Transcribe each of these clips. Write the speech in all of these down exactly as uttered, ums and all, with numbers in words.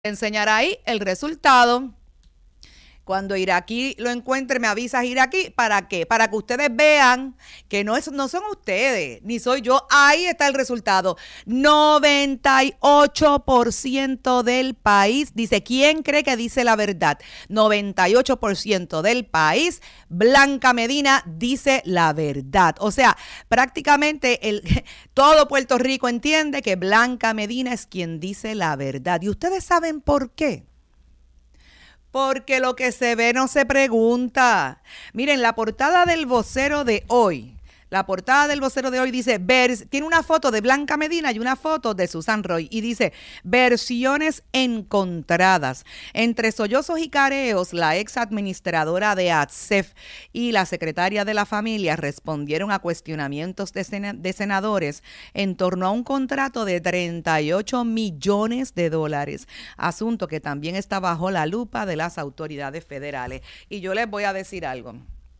enseñar ahí el resultado. Cuando Iraquí lo encuentre, me avisas, Iraquí. ¿Para qué? Para que ustedes vean que no, es, no son ustedes, ni soy yo. Ahí está el resultado. noventa y ocho por ciento del país dice, ¿quién cree que dice la verdad? noventa y ocho por ciento del país, Blanca Medina dice la verdad. O sea, prácticamente el, todo Puerto Rico entiende que Blanca Medina es quien dice la verdad. ¿Y ustedes saben por qué? Porque lo que se ve no se pregunta. Miren, la portada del Vocero de hoy, la portada del Vocero de hoy dice, vers- tiene una foto de Blanca Medina y una foto de Susan Roy y dice, versiones encontradas. Entre sollozos y careos, la ex administradora de A T S E F y la secretaria de la familia respondieron a cuestionamientos de, sen- de senadores en torno a un contrato de treinta y ocho millones de dólares, asunto que también está bajo la lupa de las autoridades federales. Y yo les voy a decir algo.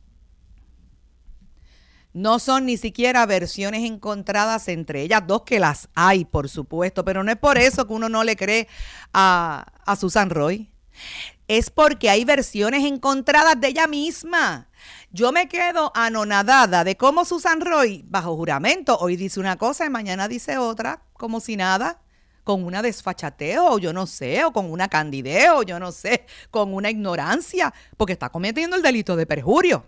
No son ni siquiera versiones encontradas entre ellas dos, que las hay, por supuesto, pero no es por eso que uno no le cree a, a Susan Roy. Es porque hay versiones encontradas de ella misma. Yo me quedo anonadada de cómo Susan Roy, bajo juramento, hoy dice una cosa y mañana dice otra, como si nada, con una desfachateo, o yo no sé, o con una candideo, yo no sé, con una ignorancia, porque está cometiendo el delito de perjurio.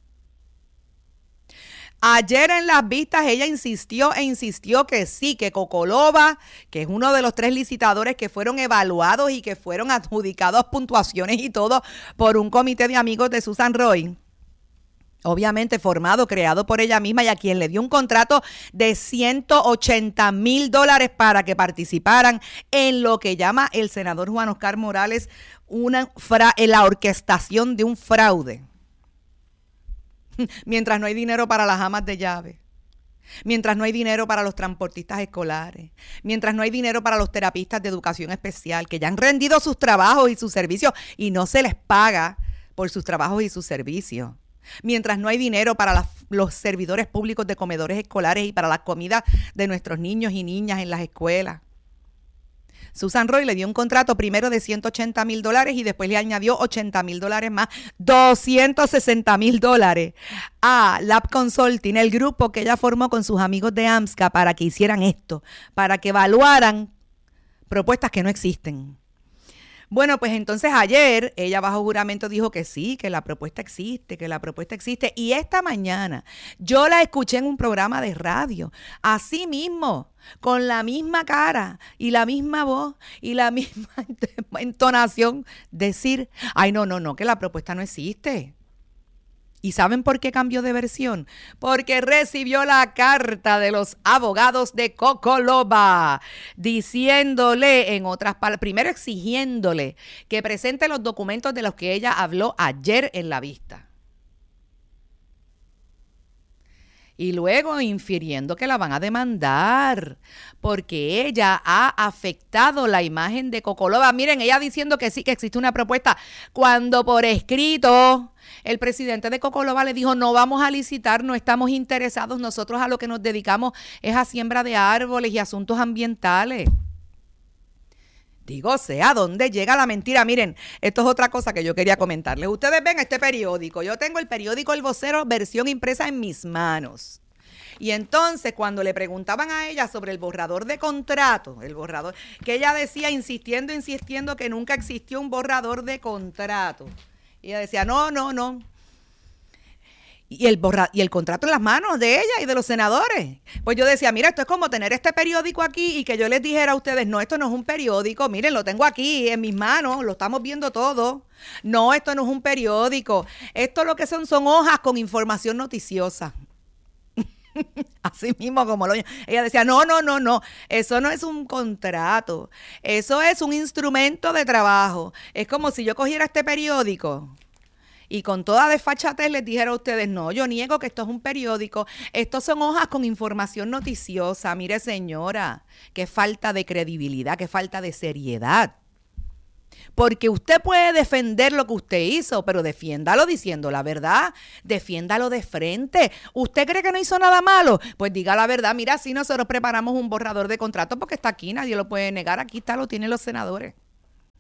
Ayer en las vistas ella insistió e insistió que sí, que Cocoloba, que es uno de los tres licitadores que fueron evaluados y que fueron adjudicados puntuaciones y todo por un comité de amigos de Susan Roy, obviamente formado, creado por ella misma, y a quien le dio un contrato de ciento ochenta mil dólares para que participaran en lo que llama el senador Juan Oscar Morales una fra- en la orquestación de un fraude. Mientras no hay dinero para las amas de llave, mientras no hay dinero para los transportistas escolares, mientras no hay dinero para los terapistas de educación especial que ya han rendido sus trabajos y sus servicios y no se les paga por sus trabajos y sus servicios, mientras no hay dinero para las, los servidores públicos de comedores escolares y para la comida de nuestros niños y niñas en las escuelas. Susan Roy le dio un contrato primero de ciento ochenta mil dólares y después le añadió ochenta mil dólares más, doscientos sesenta mil dólares a Lab Consulting, el grupo que ella formó con sus amigos de AMSCA para que hicieran esto, para que evaluaran propuestas que no existen. Bueno, pues entonces ayer ella bajo juramento dijo que sí, que la propuesta existe, que la propuesta existe. Y esta mañana yo la escuché en un programa de radio, así mismo, con la misma cara y la misma voz y la misma entonación, decir, ay, no, no, no, que la propuesta no existe. ¿Y saben por qué cambió de versión? Porque recibió la carta de los abogados de Cocoloba, diciéndole, en otras palabras, primero exigiéndole que presente los documentos de los que ella habló ayer en la vista. Y luego infiriendo que la van a demandar porque ella ha afectado la imagen de Cocoloba. Miren, ella diciendo que sí, que existe una propuesta, cuando por escrito el presidente de Cocoloba le dijo, no vamos a licitar, no estamos interesados, nosotros a lo que nos dedicamos es a siembra de árboles y asuntos ambientales. Digo, o sea, ¿dónde llega la mentira? Miren, esto es otra cosa que yo quería comentarles. Ustedes ven este periódico. Yo tengo el periódico El Vocero, versión impresa en mis manos. Y entonces, cuando le preguntaban a ella sobre el borrador de contrato, el borrador, que ella decía, insistiendo, insistiendo, que nunca existió un borrador de contrato. Y ella decía, no, no, no. Y el, borra, y el contrato en las manos de ella y de los senadores. Pues yo decía, mira, esto es como tener este periódico aquí y que yo les dijera a ustedes, no, esto no es un periódico, miren, lo tengo aquí en mis manos, lo estamos viendo todo. No, esto no es un periódico. Esto lo que son son hojas con información noticiosa. Así mismo como lo ella decía, no, no, no, no, eso no es un contrato, eso es un instrumento de trabajo. Es como si yo cogiera este periódico y con toda desfachatez les dijera a ustedes, no, yo niego que esto es un periódico, estos son hojas con información noticiosa. Mire, señora, qué falta de credibilidad, qué falta de seriedad. Porque usted puede defender lo que usted hizo, pero defiéndalo diciendo la verdad, defiéndalo de frente. ¿Usted cree que no hizo nada malo? Pues diga la verdad. Mira, si nosotros preparamos un borrador de contrato porque está aquí, nadie lo puede negar, aquí está, lo tienen los senadores.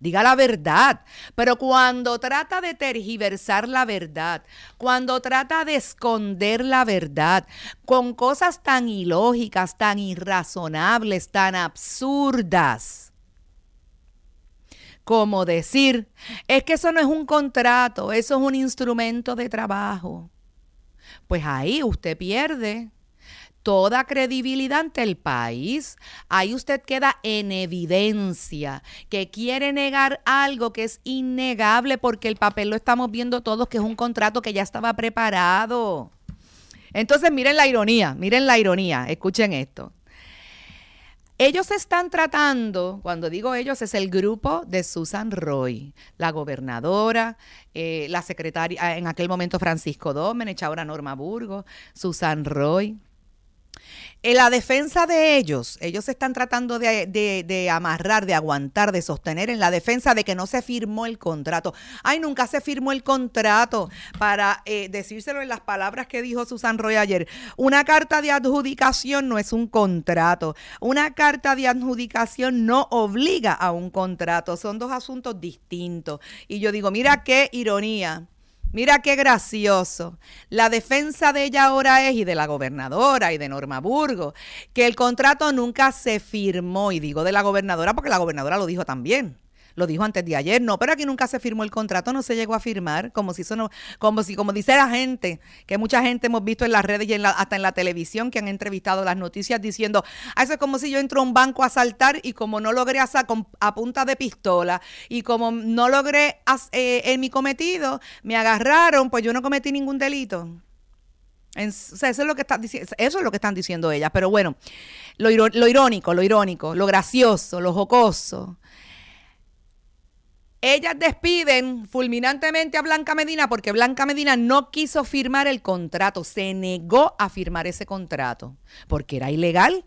Diga la verdad, pero cuando trata de tergiversar la verdad, cuando trata de esconder la verdad, con cosas tan ilógicas, tan irrazonables, tan absurdas, como decir, es que eso no es un contrato, eso es un instrumento de trabajo, pues ahí usted pierde toda credibilidad ante el país. Ahí usted queda en evidencia que quiere negar algo que es innegable porque el papel lo estamos viendo todos que es un contrato que ya estaba preparado. Entonces miren la ironía, miren la ironía, escuchen esto. Ellos están tratando, cuando digo ellos es el grupo de Susan Roy, la gobernadora, eh, la secretaria, en aquel momento Francisco Domenech, ahora Norma Burgos, Susan Roy. En la defensa de ellos, ellos están tratando de, de, de amarrar, de aguantar, de sostener en la defensa de que no se firmó el contrato. Ay, nunca se firmó el contrato, para eh, decírselo en las palabras que dijo Susan Roy ayer. Una carta de adjudicación no es un contrato. Una carta de adjudicación no obliga a un contrato. Son dos asuntos distintos. Y yo digo, mira qué ironía. Mira qué gracioso. La defensa de ella ahora es, y de la gobernadora y de Norma Burgos, que el contrato nunca se firmó. Y digo de la gobernadora porque la gobernadora lo dijo también. Lo dijo antes de ayer, no, pero aquí nunca se firmó el contrato, no se llegó a firmar, como si eso no, como si, como dice la gente, que mucha gente hemos visto en las redes y en la, hasta en la televisión que han entrevistado las noticias diciendo, ah, eso es como si yo entro a un banco a asaltar y como no logré hacer a punta de pistola y como no logré eh, en mi cometido, me agarraron, pues yo no cometí ningún delito. En, o sea, eso es lo que están diciendo, eso es lo que están diciendo ellas, pero bueno, lo, lo irónico, lo irónico, lo gracioso, lo jocoso. Ellas despiden fulminantemente a Blanca Medina porque Blanca Medina no quiso firmar el contrato, se negó a firmar ese contrato porque era ilegal,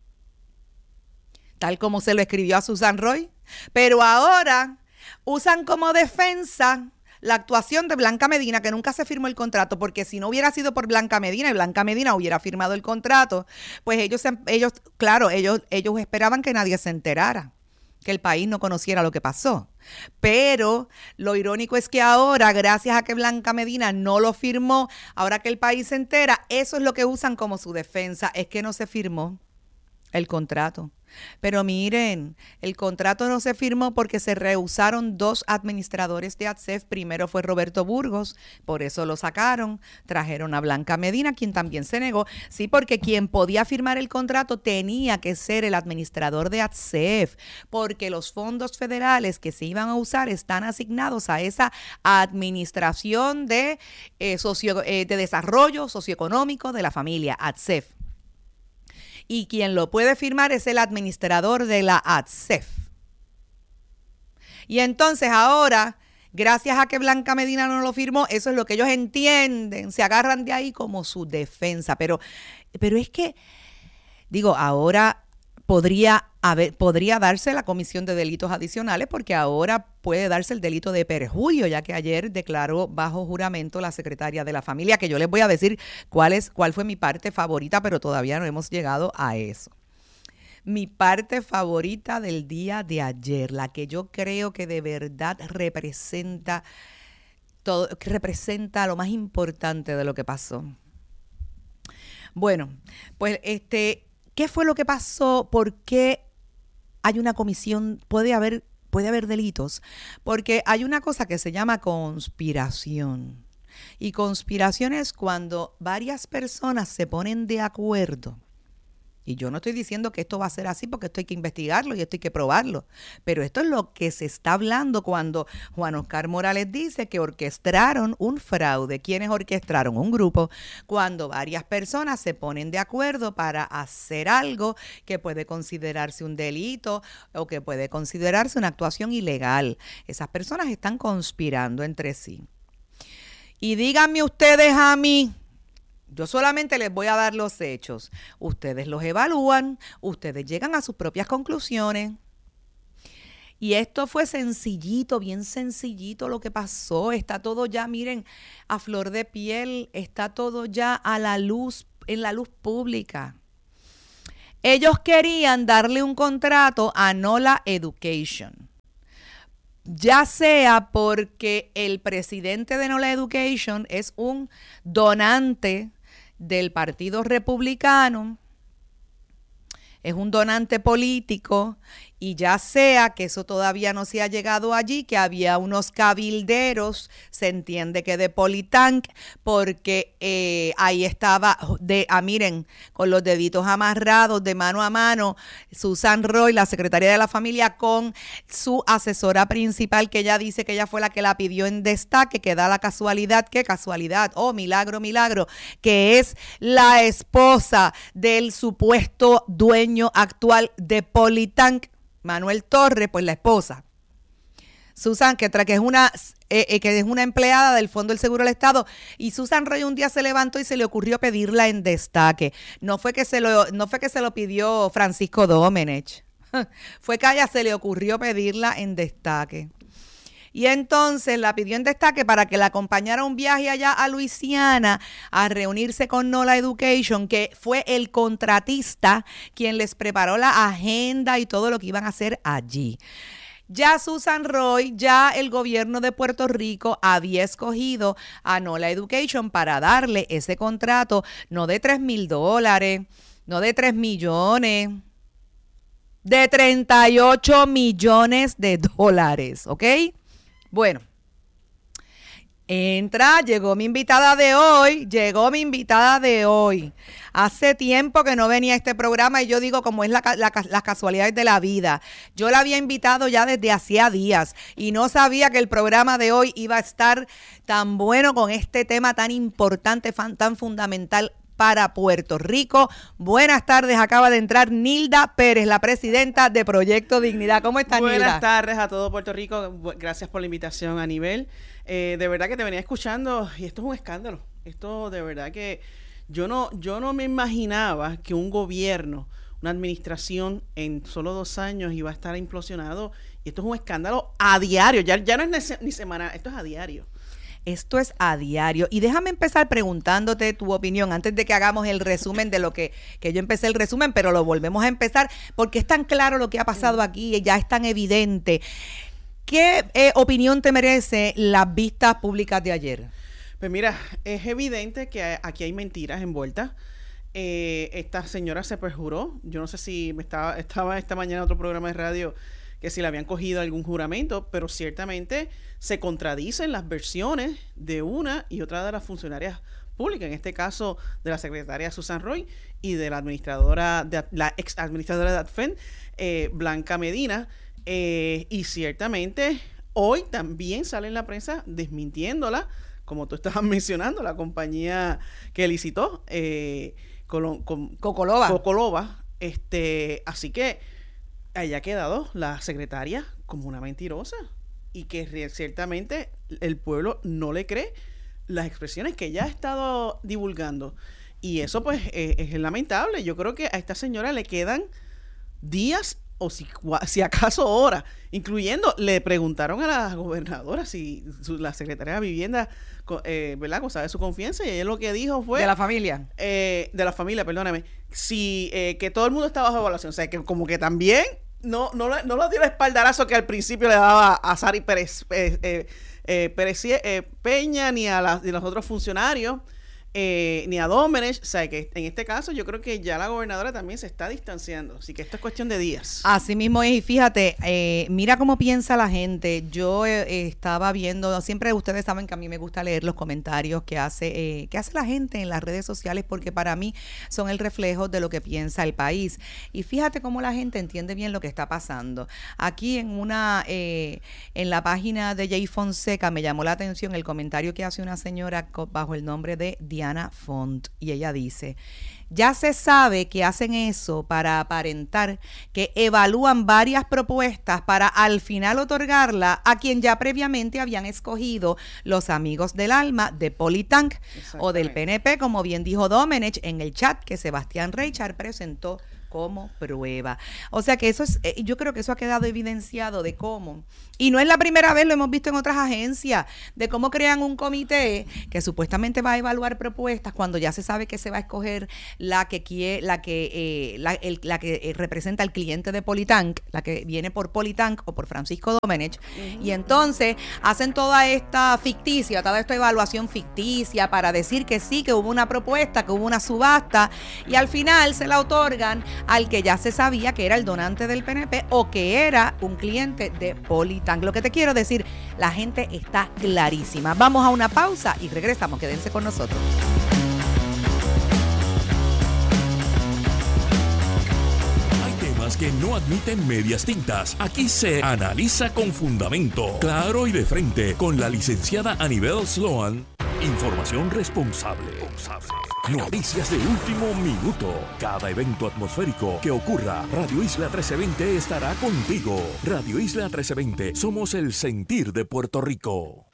tal como se lo escribió a Susan Roy. Pero ahora usan como defensa la actuación de Blanca Medina, que nunca se firmó el contrato, porque si no hubiera sido por Blanca Medina y Blanca Medina hubiera firmado el contrato, pues ellos, ellos claro, ellos, ellos esperaban que nadie se enterara, que el país no conociera lo que pasó. Pero lo irónico es que ahora, gracias a que Blanca Medina no lo firmó, ahora que el país se entera, eso es lo que usan como su defensa, es que no se firmó el contrato. Pero miren, el contrato no se firmó porque se rehusaron dos administradores de A T S E F. Primero fue Roberto Burgos, por eso lo sacaron. Trajeron a Blanca Medina, quien también se negó. Sí, porque quien podía firmar el contrato tenía que ser el administrador de A T S E F, porque los fondos federales que se iban a usar están asignados a esa administración de, eh, socio, eh, de desarrollo socioeconómico de la familia, A T S E F. Y quien lo puede firmar es el administrador de la A T S E F. Y entonces ahora, gracias a que Blanca Medina no lo firmó, eso es lo que ellos entienden, se agarran de ahí como su defensa. Pero, pero es que, digo, ahora podría haber, podría darse la comisión de delitos adicionales, porque ahora puede darse el delito de perjurio, ya que ayer declaró bajo juramento la secretaria de la familia, que yo les voy a decir cuál es, cuál fue mi parte favorita, pero todavía no hemos llegado a eso. Mi parte favorita del día de ayer, la que yo creo que de verdad representa todo, representa lo más importante de lo que pasó. Bueno, pues este, ¿qué fue lo que pasó? ¿Por qué hay una comisión? Puede haber, puede haber delitos, porque hay una cosa que se llama conspiración. Y conspiración es cuando varias personas se ponen de acuerdo. Y yo no estoy diciendo que esto va a ser así, porque esto hay que investigarlo y esto hay que probarlo. Pero esto es lo que se está hablando cuando Juan Oscar Morales dice que orquestaron un fraude. ¿Quiénes orquestaron? Un grupo. Cuando varias personas se ponen de acuerdo para hacer algo que puede considerarse un delito o que puede considerarse una actuación ilegal. Esas personas están conspirando entre sí. Y díganme ustedes a mí, yo solamente les voy a dar los hechos. Ustedes los evalúan, ustedes llegan a sus propias conclusiones. Y esto fue sencillito, bien sencillito lo que pasó. Está todo ya, miren, a flor de piel, está todo ya a la luz, en la luz pública. Ellos querían darle un contrato a Nola Education ya sea porque el presidente de Nola Education es un donante del Partido Republicano, es un donante político, y ya sea que eso todavía no se ha llegado allí, que había unos cabilderos, se entiende que de Politank, porque eh, ahí estaba, de, ah, miren, con los deditos amarrados de mano a mano, Susan Roy, la secretaria de la familia, con su asesora principal, que ella dice que ella fue la que la pidió en destaque, que da la casualidad, ¿qué casualidad? Oh, milagro, milagro, que es la esposa del supuesto dueño actual de Politank, Manuel Torres, pues la esposa. Susan, que, que, es una, eh, eh, que es una empleada del Fondo del Seguro del Estado, y Susan Roy un día se levantó y se le ocurrió pedirla en destaque. No fue que se lo, no fue que se lo pidió Francisco Domenech, fue que a ella se le ocurrió pedirla en destaque. Y entonces la pidió en destaque para que la acompañara a un viaje allá a Luisiana a reunirse con Nola Education, que fue el contratista quien les preparó la agenda y todo lo que iban a hacer allí. Ya Susan Roy, ya el gobierno de Puerto Rico había escogido a Nola Education para darle ese contrato, no de tres mil dólares, no de tres millones, de treinta y ocho millones de dólares, ¿ok? Bueno, entra, llegó mi invitada de hoy, llegó mi invitada de hoy. Hace tiempo que no venía a este programa y yo digo como es la, la, las casualidades de la vida. Yo la había invitado ya desde hacía días y no sabía que el programa de hoy iba a estar tan bueno con este tema tan importante, fan, tan fundamental para Puerto Rico. Buenas tardes, acaba de entrar Nilda Pérez, la presidenta de Proyecto Dignidad. ¿Cómo estás, Nilda? Buenas tardes a todo Puerto Rico, gracias por la invitación, Anibel. Eh, de verdad que te venía escuchando y esto es un escándalo. Esto de verdad que yo no, yo no me imaginaba que un gobierno, una administración en solo dos años iba a estar implosionado, y esto es un escándalo a diario, ya, ya no es ni semanal, esto es a diario. Esto es a diario. Y déjame empezar preguntándote tu opinión antes de que hagamos el resumen de lo que, que yo empecé el resumen, pero lo volvemos a empezar porque es tan claro lo que ha pasado aquí, ya es tan evidente. ¿Qué eh, opinión te merece las vistas públicas de ayer? Pues mira, es evidente que aquí hay mentiras envueltas. Eh, esta señora se perjuró. Yo no sé si me estaba, estaba esta mañana en otro programa de radio que si le habían cogido algún juramento, pero ciertamente se contradicen las versiones de una y otra de las funcionarias públicas, en este caso de la secretaria Susan Roy y de la administradora, de la ex administradora de ADFEN, eh, Blanca Medina, eh, y ciertamente hoy también sale en la prensa desmintiéndola, como tú estabas mencionando, la compañía que licitó, eh, con, con, Cocolova. Cocolova, este, así que haya quedado la secretaria como una mentirosa y que re- ciertamente el pueblo no le cree las expresiones que ella ha estado divulgando, y eso pues eh, es lamentable. Yo creo que a esta señora le quedan días o si, si acaso horas, incluyendo, le preguntaron a la gobernadora si su, la secretaria de Vivienda eh, ¿verdad? Gozaba de su confianza, y ella lo que dijo fue de la familia eh, de la familia, perdóname, si eh, que todo el mundo está bajo evaluación, o sea, que como que también no no, no lo dio el espaldarazo que al principio le daba a Sari Pérez, eh, eh, eh, Pérez eh, Peña, ni a, la, ni a los otros funcionarios, Eh, ni a Domenech. O sea, que en este caso yo creo que ya la gobernadora también se está distanciando, así que esto es cuestión de días. Así mismo es, y fíjate, eh, mira cómo piensa la gente. Yo eh, estaba viendo, siempre ustedes saben que a mí me gusta leer los comentarios que hace, eh, que hace la gente en las redes sociales, porque para mí son el reflejo de lo que piensa el país. Y fíjate cómo la gente entiende bien lo que está pasando. Aquí en una, eh, en la página de Jay Fonseca me llamó la atención el comentario que hace una señora bajo el nombre de Diana Font, y ella dice: ya se sabe que hacen eso para aparentar que evalúan varias propuestas para al final otorgarla a quien ya previamente habían escogido los amigos del alma de Politank o del P N P, como bien dijo Domenech en el chat que Sebastián Reichard presentó como prueba. O sea que eso es, eh, yo creo que eso ha quedado evidenciado de cómo, y no es la primera vez, lo hemos visto en otras agencias, de cómo crean un comité que supuestamente va a evaluar propuestas cuando ya se sabe que se va a escoger la que quiere, la que eh, la, el, la que eh, representa al cliente de Politank, la que viene por Politank o por Francisco Domenech, uh-huh. Y entonces hacen toda esta ficticia, toda esta evaluación ficticia para decir que sí, que hubo una propuesta, que hubo una subasta, y al final se la otorgan al que ya se sabía que era el donante del P N P o que era un cliente de Politank. Lo que te quiero decir, la gente está clarísima. Vamos a una pausa y regresamos. Quédense con nosotros. Hay temas que no admiten medias tintas. Aquí se analiza con fundamento, claro y de frente, con la licenciada Anibel Sloan. Información responsable. Noticias de último minuto. Cada evento atmosférico que ocurra, Radio Isla trece veinte estará contigo. Radio Isla trece veinte, somos el sentir de Puerto Rico.